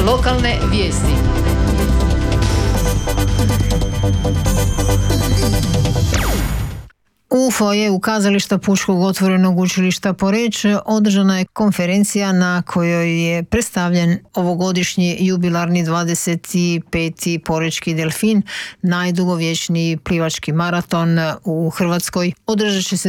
Lokalne vijesti. U foajeu kazališta Pučkog otvorenog učilišta Poreč održana je konferencija na kojoj je predstavljen ovogodišnji jubilarni 25. Porečki delfin, najdugovječniji plivački maraton u Hrvatskoj. Održat će se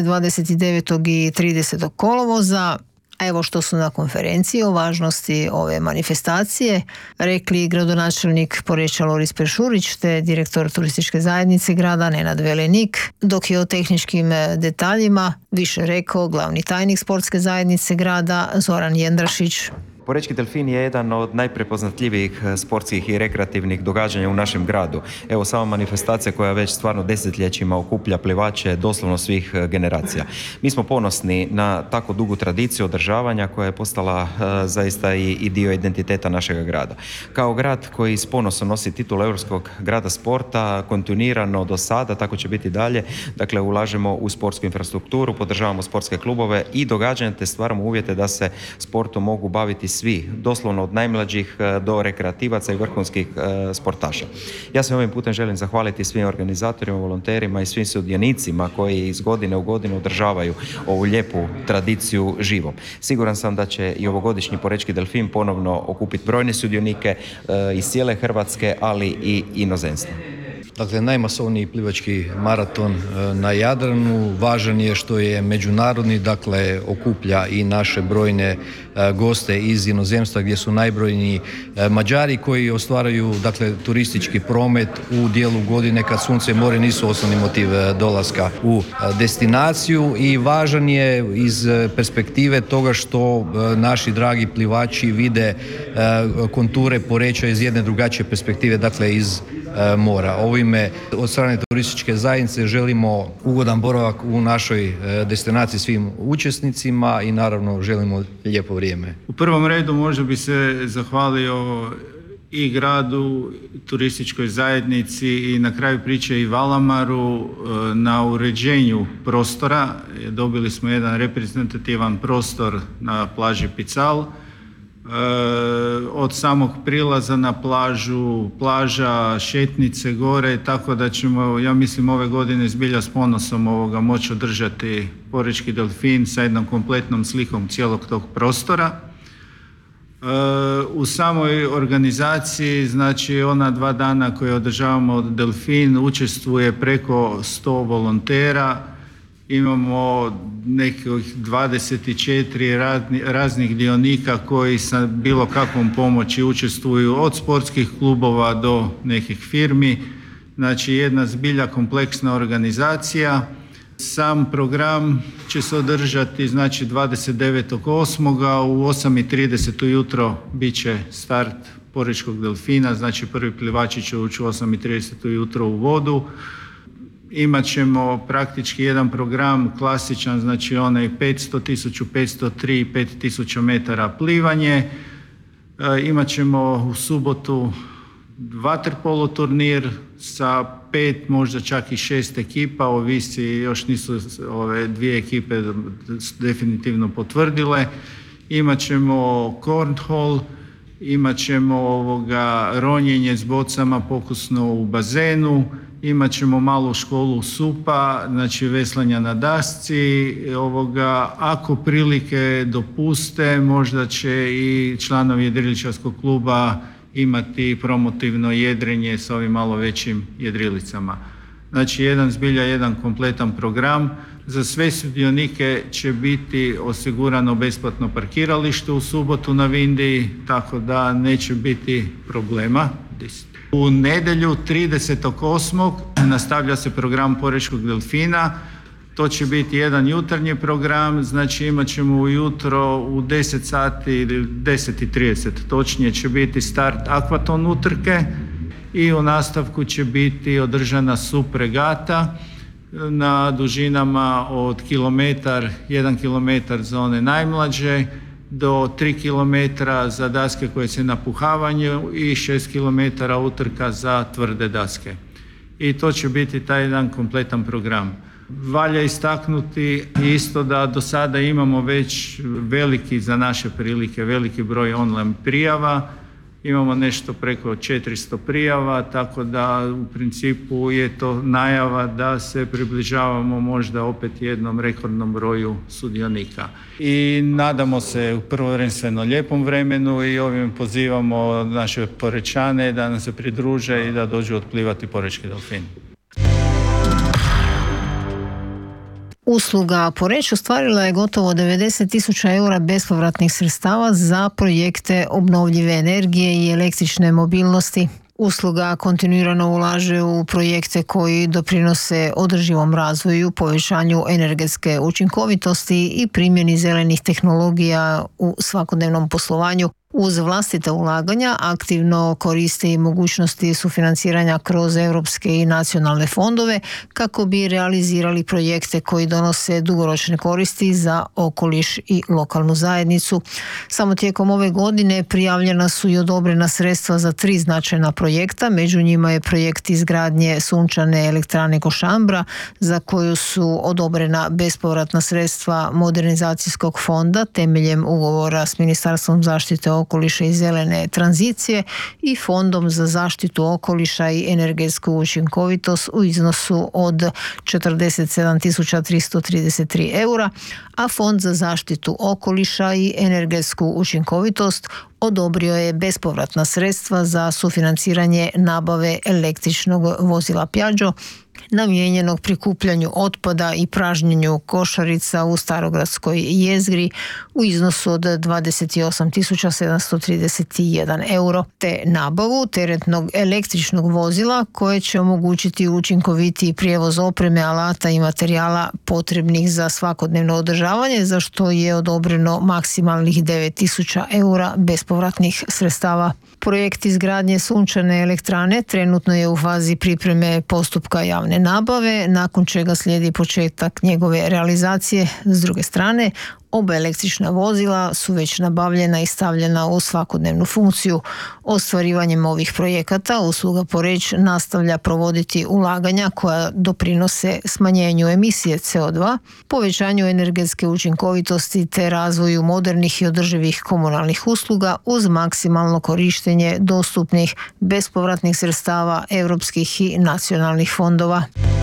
29. i 30. kolovoza. A evo što su na konferenciji o važnosti ove manifestacije rekli gradonačelnik Poreča Loris Peršurić te direktor turističke zajednice grada Nenad Velenik, dok je o tehničkim detaljima više rekao glavni tajnik sportske zajednice grada Zoran Jendrašić. Porečki delfin je jedan od najprepoznatljivijih sportskih i rekreativnih događanja u našem gradu. Evo sama manifestacija koja već stvarno desetljećima okuplja plivače doslovno svih generacija. Mi smo ponosni na tako dugu tradiciju održavanja koja je postala zaista i dio identiteta našeg grada. Kao grad koji s ponosom nosi titul Europskog grada sporta, kontinuirano do sada, tako će biti dalje. Dakle, ulažemo u sportsku infrastrukturu, podržavamo sportske klubove i događanja te stvaramo uvjete da se sportom mogu baviti svi, doslovno od najmlađih do rekreativaca i vrhunskih sportaša. Ja se ovim putem želim zahvaliti svim organizatorima, volonterima i svim sudionicima koji iz godine u godinu održavaju ovu lijepu tradiciju živom. Siguran sam da će i ovogodišnji Porečki delfin ponovno okupiti brojne sudionike iz cijele Hrvatske, ali i inozemstva. Dakle, najmasovniji plivački maraton na Jadranu, važan je što je međunarodni, dakle okuplja i naše brojne goste iz inozemstva gdje su najbrojniji Mađari koji ostvaraju dakle turistički promet u dijelu godine kad sunce i more nisu osnovni motiv dolaska u destinaciju i važan je iz perspektive toga što naši dragi plivači vide konture Poreča iz jedne drugačije perspektive, dakle iz mora. Ovime od strane turističke zajednice želimo ugodan boravak u našoj destinaciji svim učesnicima i naravno želimo lijepo vrijeme. U prvom redu možda bi se zahvalio i gradu, turističkoj zajednici i na kraju priče i Valamaru na uređenju prostora. Dobili smo jedan reprezentativan prostor na plaži Pical. Od samog prilaza na plažu, plaža, šetnice, gore, tako da ćemo, ja mislim, ove godine zbilja s ponosom moći održati Porečki delfin sa jednom kompletnom slikom cijelog tog prostora. U samoj organizaciji, znači ona 2 dana koje održavamo delfin, učestvuje preko 100 volontera. Imamo nekih 24 raznih dionika koji sa bilo kakvom pomoći učestvuju od sportskih klubova do nekih firmi. Znači jedna zbilja kompleksna organizacija. Sam program će se održati znači 29.8. u 8:30 ujutro bit će start Porečkog delfina, znači prvi plivači će ući u 8:30 ujutro u vodu. Imat ćemo praktički jedan program klasičan, znači onaj 500, 1503 i 5000 metara plivanje. Imat ćemo u subotu vaterpolo turnir sa 5, možda čak i 6 ekipa, ovisi, još nisu ove 2 ekipe definitivno potvrdile. Imat ćemo cornhole, imat ćemo ronjenje s bocama pokusno u bazenu, imat ćemo malu školu supa, znači veslanja na dasci. Ako prilike dopuste, možda će i članovi jedriličarskog kluba imati promotivno jedrenje s ovim malo većim jedrilicama. Znači jedan kompletan program. Za sve sudionike će biti osigurano besplatno parkiralište u subotu na Vindiji, tako da neće biti problema. U nedjelju 30.8. nastavlja se program Porečkog delfina. To će biti jedan jutarnji program, znači imat ćemo ujutro u 10 sati ili 10:30 točnije će biti start akvaton utrke i u nastavku će biti održana sup regata na dužinama od 1 kilometar za one najmlađe do 3 km za daske koje se napuhavaju i 6 km utrka za tvrde daske. I to će biti taj jedan kompletan program. Valja istaknuti isto da do sada imamo već veliki, za naše prilike, veliki broj online prijava Imamo nešto preko 400 prijava, tako da u principu je to najava da se približavamo možda opet jednom rekordnom broju sudionika. I nadamo se u prvenstveno lijepom vremenu i ovim pozivamo naše Porečane da nam se pridruže i da dođu otplivati porečki delfini. Usluga Poreč ostvarila je gotovo 90.000 eura bespovratnih sredstava za projekte obnovljive energije i električne mobilnosti. Usluga kontinuirano ulaže u projekte koji doprinose održivom razvoju, povećanju energetske učinkovitosti i primjeni zelenih tehnologija u svakodnevnom poslovanju. Uz vlastita ulaganja aktivno koriste i mogućnosti sufinanciranja kroz europske i nacionalne fondove kako bi realizirali projekte koji donose dugoročne koristi za okoliš i lokalnu zajednicu. Samo tijekom ove godine prijavljena su i odobrena sredstva za 3 značajna projekta, među njima je projekt izgradnje sunčane elektrane Košambra za koju su odobrena bespovratna sredstva modernizacijskog fonda temeljem ugovora s Ministarstvom zaštite okoliša i zelene tranzicije i Fondom za zaštitu okoliša i energetsku učinkovitost u iznosu od 47.333 eura, a Fond za zaštitu okoliša i energetsku učinkovitost odobrio je bespovratna sredstva za sufinanciranje nabave električnog vozila Piaggio namijenjenog prikupljanju otpada i pražnjenju košarica u Starogradskoj jezgri u iznosu od 28.731 euro, te nabavu teretnog električnog vozila koje će omogućiti učinkovitiji prijevoz opreme, alata i materijala potrebnih za svakodnevno održavanje, za što je odobreno maksimalnih 9.000 eura bespovratnih sredstava. Projekt izgradnje sunčane elektrane trenutno je u fazi pripreme postupka javne nabave, nakon čega slijedi početak njegove realizacije. S druge strane, oba električna vozila su već nabavljena i stavljena u svakodnevnu funkciju. Ostvarivanjem ovih projekata usluga Poreč nastavlja provoditi ulaganja koja doprinose smanjenju emisije CO2, povećanju energetske učinkovitosti te razvoju modernih i održivih komunalnih usluga uz maksimalno korištenje dostupnih bespovratnih sredstava europskih i nacionalnih fondova.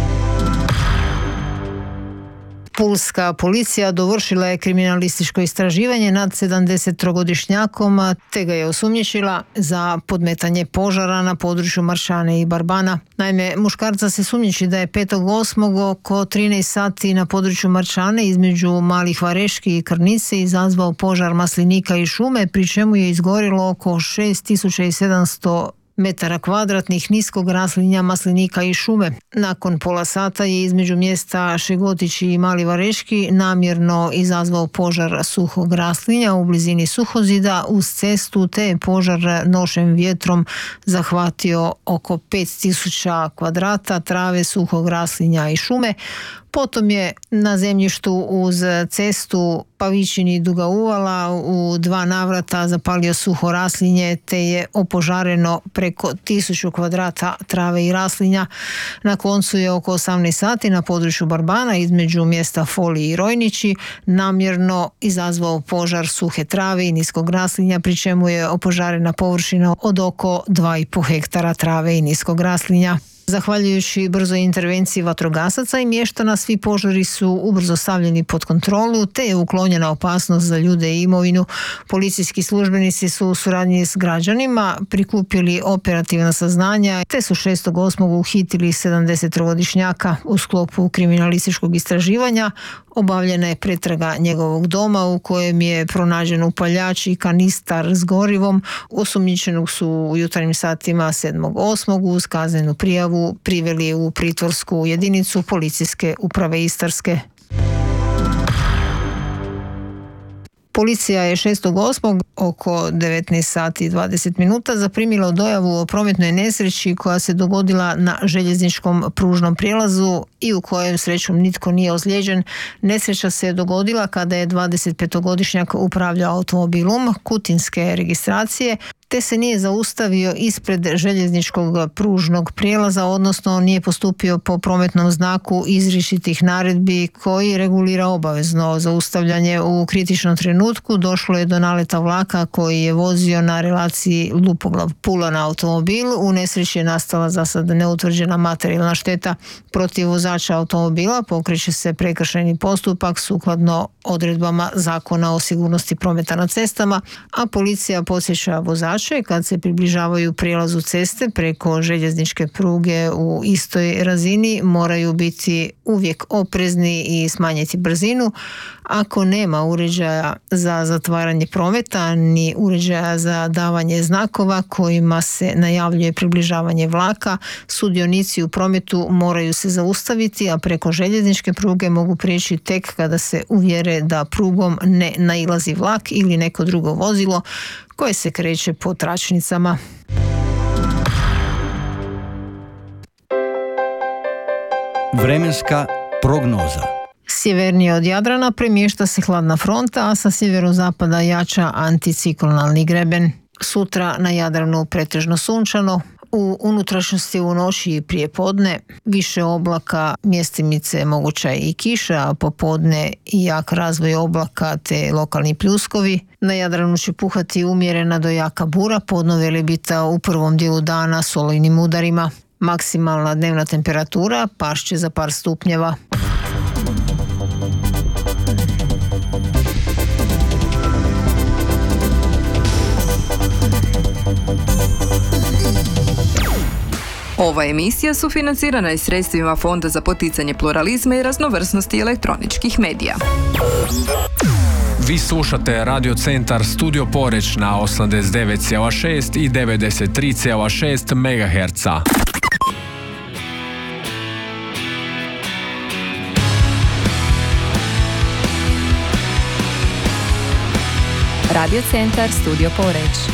Pulska policija dovršila je kriminalističko istraživanje nad 73-godišnjakom te ga je osumnjičila za podmetanje požara na području Maršane i Barbana. Naime, muškarca se sumnjiči da je 5.8. oko 13 sati na području Maršane između Malih Vareški i Krnice izazvao požar maslinika i šume, pri čemu je izgorilo oko 6.700 metara kvadratnih niskog raslinja maslinika i šume. Nakon pola sata je između mjesta Šegotići i Mali Vareški namjerno izazvao požar suhog raslinja u blizini suhozida uz cestu, te je požar nošem vjetrom zahvatio oko 5.000 kvadrata trave, suhog raslinja i šume. Potom je na zemljištu uz cestu Pavićini Duga Uvala u 2 navrata zapalio suho raslinje te je opožareno preko 1000 kvadrata trave i raslinja. Na koncu je oko 18 sati na području Barbana između mjesta Foli i Rojnići namjerno izazvao požar suhe trave i niskog raslinja, pri čemu je opožarena površina od oko 2,5 hektara trave i niskog raslinja. Zahvaljujući brzoj intervenciji vatrogasaca i mještana, svi požari su ubrzo stavljeni pod kontrolu, te je uklonjena opasnost za ljude i imovinu. Policijski službenici su u suradnji s građanima prikupili operativna saznanja, te su 6.8. uhitili 70-godišnjaka. U sklopu kriminalističkog istraživanja obavljena je pretraga njegovog doma u kojem je pronađen upaljač i kanistar s gorivom. Osumnjičenog su u jutarnjim satima 7.8. uz kaznenu prijavu priveli u pritvorsku jedinicu Policijske uprave Istarske. Policija je 6.8. oko 19 sati i 20 minuta zaprimila dojavu o prometnoj nesreći koja se dogodila na željezničkom pružnom prijelazu i u kojem srećom nitko nije ozlijeđen. Nesreća se dogodila kada je 25-godišnjak upravljao automobilom kutinske registracije te se nije zaustavio ispred željezničkog pružnog prijelaza, odnosno nije postupio po prometnom znaku izričitih naredbi koji regulira obavezno zaustavljanje u kritičnom trenutku. Došlo je do naleta vlaka koji je vozio na relaciji Lupoglav-Pula na automobilu. U nesreći je nastala za sad neutvrđena materijalna šteta. Protiv vozača automobila pokreće se prekršajni postupak sukladno odredbama Zakona o sigurnosti prometa na cestama, a policija podsjeća vozače kad se približavaju prijelazu ceste preko željezničke pruge u istoj razini moraju biti uvijek oprezni i smanjiti brzinu. Ako nema uređaja za zatvaranje prometa ni uređaja za davanje znakova kojima se najavljuje približavanje vlaka, sudionici u prometu moraju se zaustaviti, a preko željezničke pruge mogu prijeći tek kada se uvjere da prugom ne nailazi vlak ili neko drugo vozilo koje se kreće po tračnicama. Vremenska prognoza. Sjevernije od Jadrana premješta se hladna fronta, a sa sjeverozapada jača anticiklonalni greben. Sutra na Jadranu pretežno sunčano, u unutrašnjosti u noći i prije podne više oblaka, mjestimice moguća i kiša, a popodne i jak razvoj oblaka te lokalni pljuskovi. Na Jadranu će puhati umjerena do jaka bura, podno velebita u prvom dijelu dana s olujnim udarima. Maksimalna dnevna temperatura pašće za par stupnjeva. Ova emisija sufinancirana je sredstvima Fonda za poticanje pluralizma i raznovrsnosti elektroničkih medija. Vi slušate Radio Centar Studio Poreć na 89,6 i 93,6 MHz. Radio Centar Studio Poreć.